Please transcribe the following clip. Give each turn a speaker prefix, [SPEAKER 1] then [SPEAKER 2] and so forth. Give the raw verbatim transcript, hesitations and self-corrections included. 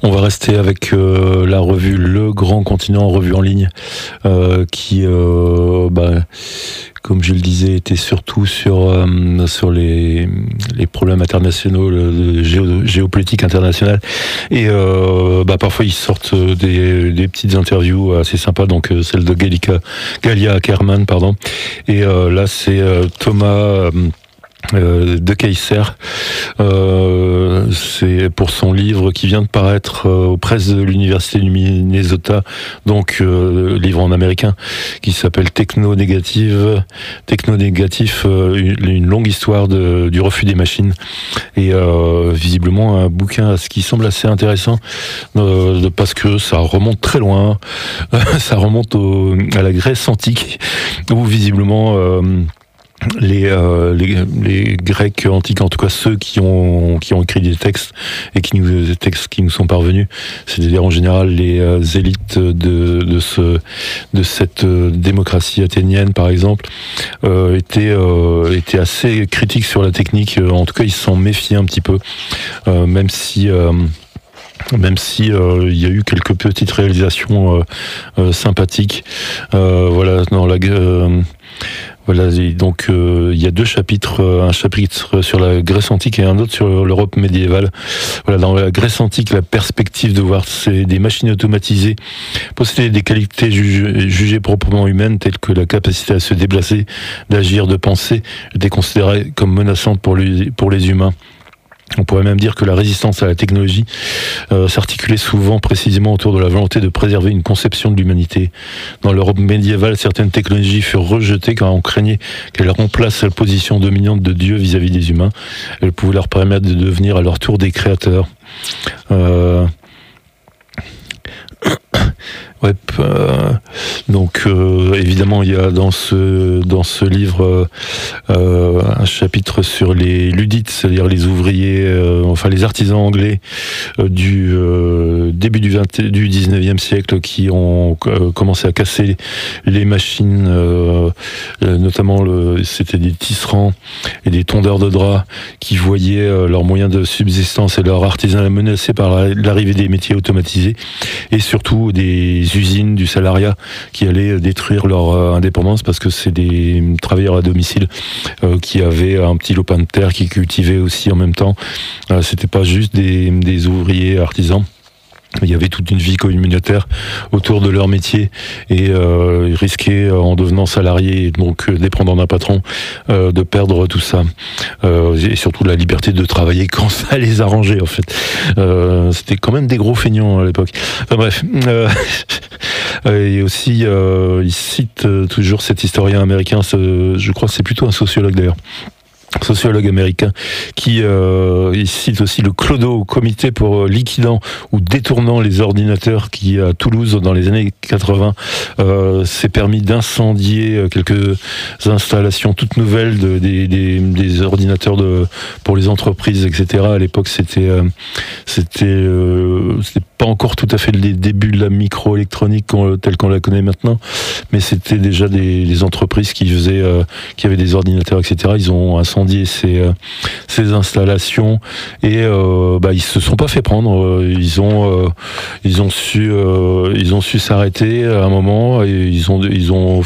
[SPEAKER 1] On va rester avec euh, la revue Le Grand Continent, revue en ligne, euh, qui, euh, bah, comme je le disais, était surtout sur euh, sur les les problèmes internationaux, de géo, géopolitique internationale, et euh, bah, parfois ils sortent des, des petites interviews assez sympas, donc euh, celle de Gallica, Galia Ackerman, pardon, et euh, là c'est euh, Thomas euh, Euh, de Keyser, euh, c'est pour son livre qui vient de paraître euh, aux presses de l'université du Minnesota, donc euh, livre en américain qui s'appelle Techno Négative, Techno Négatif, euh, une, une longue histoire de, du refus des machines, et euh, visiblement un bouquin à ce qui semble assez intéressant euh, parce que ça remonte très loin, ça remonte au, à la Grèce antique où visiblement euh, Les, euh, les, les Grecs antiques, en tout cas ceux qui ont qui ont écrit des textes et qui nous des textes qui nous sont parvenus, c'est-à-dire en général les euh, élites de de ce de cette euh, démocratie athénienne par exemple, euh, étaient euh, étaient assez critiques sur la technique. En tout cas, ils s'en méfiaient un petit peu, euh, même si euh, même si euh, il y a eu quelques petites réalisations euh, euh, sympathiques. Euh, voilà, dans la euh, Voilà, donc euh, il y a deux chapitres, euh, un chapitre sur la Grèce antique et un autre sur l'Europe médiévale. Voilà, dans la Grèce antique, la perspective de voir ces, des machines automatisées posséder des qualités jugées, jugées proprement humaines, telles que la capacité à se déplacer, d'agir, de penser, était considérée comme menaçante pour les, pour les humains. On pourrait même dire que la résistance à la technologie euh, s'articulait souvent précisément autour de la volonté de préserver une conception de l'humanité. Dans l'Europe médiévale, certaines technologies furent rejetées car on craignait qu'elles remplacent la position dominante de Dieu vis-à-vis des humains. Elles pouvaient leur permettre de devenir à leur tour des créateurs. Euh... Ouais, euh, donc euh, évidemment il y a dans ce dans ce livre euh, un chapitre sur les ludites, c'est-à-dire les ouvriers, euh, enfin les artisans anglais euh, du euh, début du vingt du dix-neuvième siècle qui ont euh, commencé à casser les machines, euh, notamment le, c'était des tisserands et des tondeurs de draps qui voyaient euh, leurs moyens de subsistance et leur artisanat menacés par la, l'arrivée des métiers automatisés et surtout des usines, du salariat qui allaient détruire leur euh, indépendance parce que c'est des travailleurs à domicile euh, qui avaient un petit lopin de terre, qui cultivaient aussi en même temps. Euh, c'était pas juste des, des ouvriers artisans. Il y avait toute une vie communautaire autour de leur métier et euh, ils risquaient, en devenant salariés et donc dépendants d'un patron, euh, de perdre tout ça. Euh, et surtout la liberté de travailler quand ça les arrangeait, en fait. Euh, c'était quand même des gros feignants à l'époque. Enfin bref. Euh, et aussi, euh, il cite toujours cet historien américain, ce, je crois que c'est plutôt un sociologue d'ailleurs, sociologue américain, qui euh, il cite aussi le Clodo, comité pour liquidant ou détournant les ordinateurs, qui à Toulouse dans les années quatre-vingts euh, s'est permis d'incendier quelques installations toutes nouvelles de, des, des, des ordinateurs de, pour les entreprises, et cetera. À l'époque, c'était euh, c'était euh, c'était pas encore tout à fait les débuts de la microélectronique telle qu'on la connaît maintenant, mais c'était déjà des, des entreprises qui faisaient, euh, qui avaient des ordinateurs, et cetera. Ils ont incendié ces, euh, ces installations et euh, bah, ils se sont pas fait prendre. Ils ont, euh, ils ont su, euh, ils ont su s'arrêter à un moment et ils ont, ils ont